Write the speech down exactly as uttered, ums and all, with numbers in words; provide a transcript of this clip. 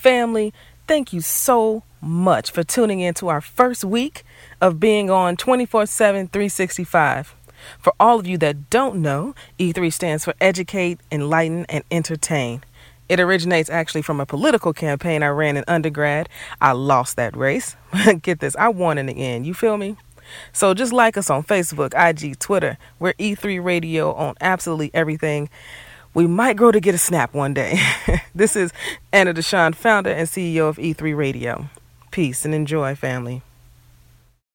Family, thank you so much for tuning in to our first week of being on twenty-four seven, three sixty-five. For all of you that don't know, E three stands for Educate, Enlighten, and Entertain. It originates actually from a political campaign I ran in undergrad. I lost that race. Get this, I won in the end. You feel me? So just like us on Facebook, I G, Twitter. We're E three Radio on absolutely everything. We might grow to get a snap one day. This is Anna Deshawn, founder and C E O of E three Radio. Peace and enjoy, family.